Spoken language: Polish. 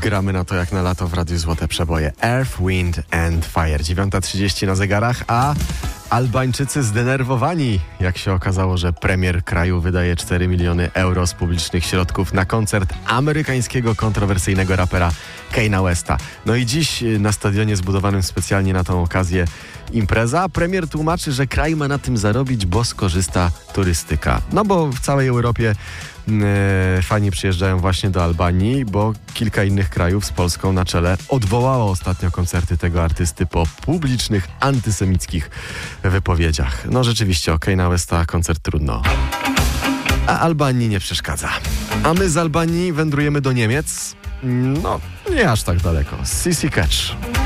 gramy na to jak na lato w Radiu Złote Przeboje. Earth, Wind and Fire. 9:30 na zegarach, a Albańczycy zdenerwowani, jak się okazało, że premier kraju wydaje 4 miliony euro z publicznych środków na koncert amerykańskiego kontrowersyjnego rapera Kanye'ego Westa. No i dziś na stadionie zbudowanym specjalnie na tą okazję impreza. Premier tłumaczy, że kraj ma na tym zarobić, bo skorzysta turystyka. No bo w całej Europie fani przyjeżdżają właśnie do Albanii, bo kilka innych krajów z Polską na czele odwołało ostatnio koncerty tego artysty po publicznych antysemickich wypowiedziach. No rzeczywiście, o Kanye'ego Westa koncert trudno. A Albanii nie przeszkadza. A my z Albanii wędrujemy do Niemiec. No, nie aż tak daleko. Sissy Catch.